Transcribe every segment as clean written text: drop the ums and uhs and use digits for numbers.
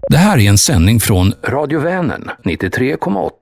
Det här är en sändning från Radio Vänern 93,8.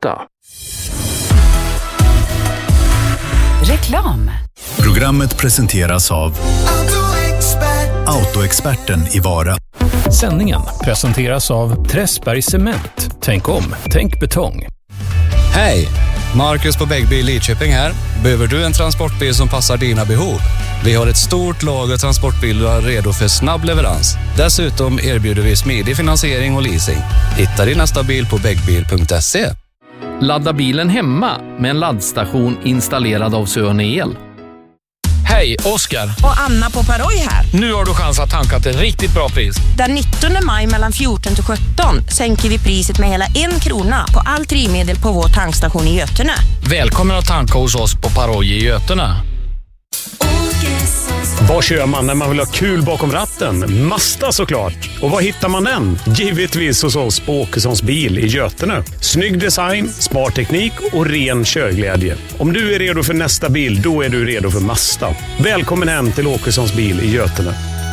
Reklam. Programmet presenteras av Autoexperten i Vara. Sändningen presenteras av Träsberg Cement. Tänk om, tänk betong. Hej! Marcus på Bäggbil Lidköping här. Behöver du en transportbil som passar dina behov? Vi har ett stort lager transportbilar redo för snabb leverans. Dessutom erbjuder vi smidig finansiering och leasing. Hitta din nästa bil på bäggbil.se. Ladda bilen hemma med en laddstation installerad av Söne El. Hej, Oskar. Och Anna på Paroj här. Nu har du chans att tanka till ett riktigt bra pris. Den 19 maj mellan 14 till 17 sänker vi priset med hela 1 krona på all drivmedel på vår tankstation i Götene. Välkommen att tanka hos oss på Paroj i Götene. Vad kör man när man vill ha kul bakom ratten? Mazda såklart. Och var hittar man den? Givetvis hos oss på Åkessons bil i Götene. Snygg design, smart teknik och ren körglädje. Om du är redo för nästa bil, då är du redo för Mazda. Välkommen hem till Åkessons bil i Götene.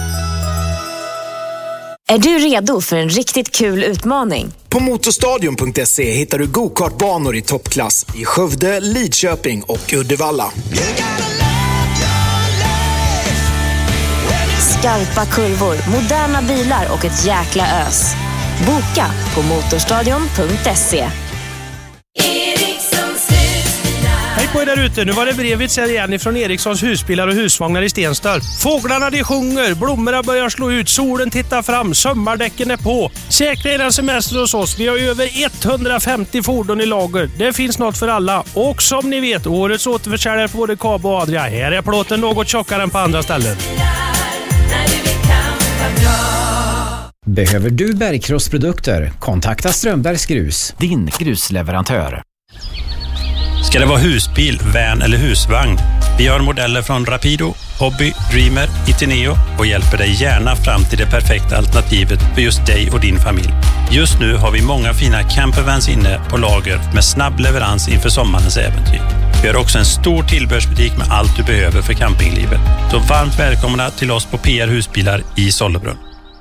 Är du redo för en riktigt kul utmaning? På motorstadion.se hittar du go-kartbanor i toppklass i Skövde, Lidköping och Uddevalla. Skarpa kurvor, moderna bilar och ett jäkla ös. Boka på motorstadion.se. Hej på er där ute, nu var det brevet igen ifrån Erikssons husbilar och husvagnar i Stenstorp. Fåglarna de sjunger, blommorna börjar slå ut, solen tittar fram, sommardäcken är på. Säkra er en semester hos oss, vi har över 150 fordon i lager. Det finns något för alla. Och som ni vet, årets återförsäljare på både Kabo och Adria. Här är plåten något tjockare än på andra ställen. Behöver du bergkrossprodukter? Kontakta Strömbergs Grus, din grusleverantör. Ska det vara husbil, van eller husvagn? Vi har modeller från Rapido, Hobby, Dreamer, Itineo och hjälper dig gärna fram till det perfekta alternativet för just dig och din familj. Just nu har vi många fina campervans inne på lager med snabb leverans inför sommarens äventyr. Vi har också en stor tillbehörsbutik med allt du behöver för campinglivet. Så varmt välkomna till oss på PR Husbilar i Sollebrunn.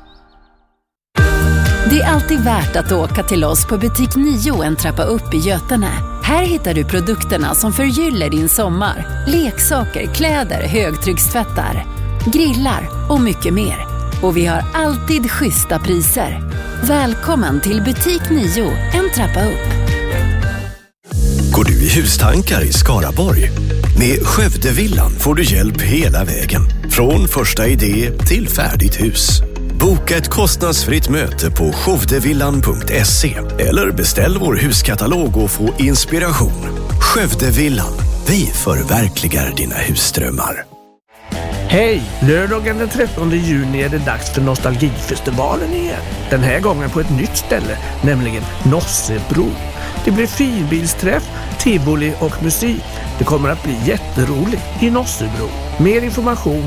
Det är alltid värt att åka till oss på butik 9 en trappa upp i Götene. Här hittar du produkterna som förgyller din sommar. Leksaker, kläder, högtryckstvättar, grillar och mycket mer. Och vi har alltid schyssta priser. Välkommen till butik 9 en trappa upp. Går du i hustankar i Skaraborg? Med Skövdevillan får du hjälp hela vägen. Från första idé till färdigt hus. Boka ett kostnadsfritt möte på skövdevillan.se eller beställ vår huskatalog och få inspiration. Skövdevillan, vi förverkligar dina husdrömmar. Hej! Lördagen den 13 juni är det dags för Nostalgifestivalen igen. Den här gången på ett nytt ställe, nämligen Nossebro. Det blir filbilsträff, tivoli och musik. Det kommer att bli jätteroligt i Nossebro. Mer information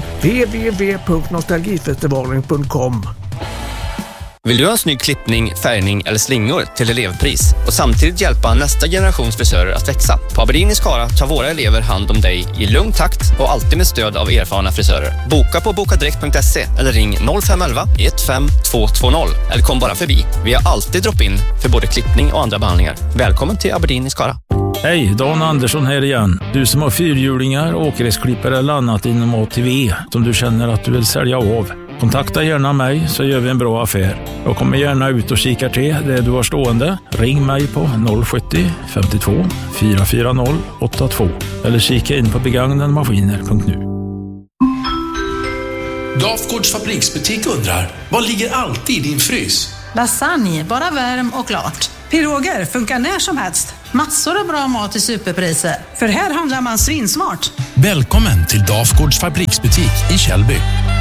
www.nostalgifestivalen.com. Vill du ha en snygg klippning, färgning eller slingor till elevpris och samtidigt hjälpa nästa generations frisörer att växa? På Aberdeen i Skara tar våra elever hand om dig i lugn takt och alltid med stöd av erfarna frisörer. Boka på bokadirekt.se eller ring 0511 15220 eller kom bara förbi. Vi har alltid drop-in för både klippning och andra behandlingar. Välkommen till Aberdeen i Skara. Hej, Dan Andersson här igen. Du som har fyrhjulingar, åkgräsklippare eller annat inom ATV som du känner att du vill sälja av. Kontakta gärna mig så gör vi en bra affär. Jag kommer gärna ut och kika till det du har stående. Ring mig på 070 52 440 82 eller kika in på begagnadmaskiner.nu. Dafgårds fabriksbutik undrar, vad ligger alltid i din frys? Lasagne, bara värm och klart. Piroger funkar när som helst. Massor av bra mat i superpriser. För här handlar man svinsmart. Välkommen till Dafgårds fabriksbutik i Källby.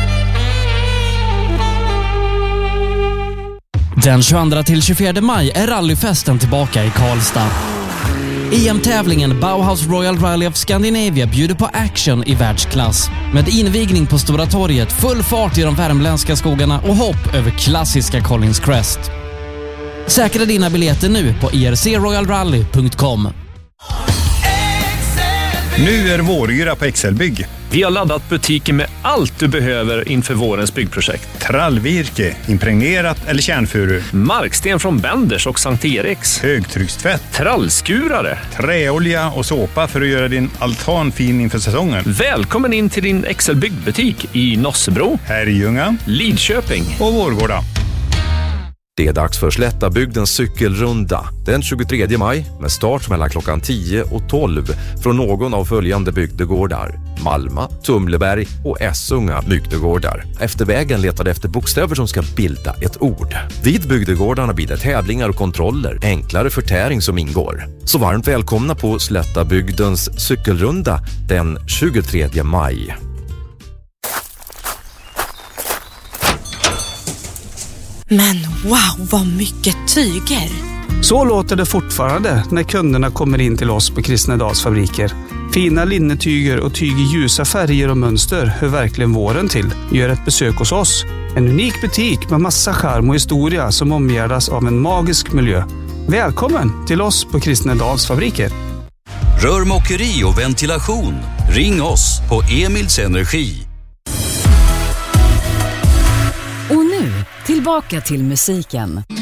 Den 22 till 24 maj är rallyfesten tillbaka i Karlstad. EM-tävlingen Bauhaus Royal Rally of Scandinavia bjuder på action i världsklass. Med invigning på Stora torget, full fart i de värmländska skogarna och hopp över klassiska Collins Crest. Säkra dina biljetter nu på ircroyalrally.com. Nu är våryra på Excelbygg. Vi har laddat butiken med allt du behöver inför vårens byggprojekt. Trallvirke, impregnerat eller kärnfuru. Marksten från Benders och Sankt Eriks. Högtryckstvätt. Trallskurare. Träolja och såpa för att göra din altan fin inför säsongen. Välkommen in till din Excel byggbutik i Nossebro, Herrljunga, Lidköping och Vårgårda. Det är dags för Slättabygdens cykelrunda den 23 maj med start mellan klockan 10 och 12 från någon av följande bygdegårdar: Malma, Tumleberg och Essunga bygdegårdar. Efter vägen letade efter bokstäver som ska bilda ett ord. Vid bygdegårdarna blir det tävlingar och kontroller, enklare förtäring som ingår. Så varmt välkomna på Slättabygdens cykelrunda den 23 maj. Men wow, vad mycket tyger! Så låter det fortfarande när kunderna kommer in till oss på Kristnedals fabriker. Fina linnetyger och tyg i ljusa färger och mönster hör verkligen våren till. Gör ett besök hos oss. En unik butik med massa charm och historia som omgärdas av en magisk miljö. Välkommen till oss på Kristnedals fabriker. Rörmokeri och ventilation. Ring oss på Emils Energi. Och nu, tillbaka till musiken.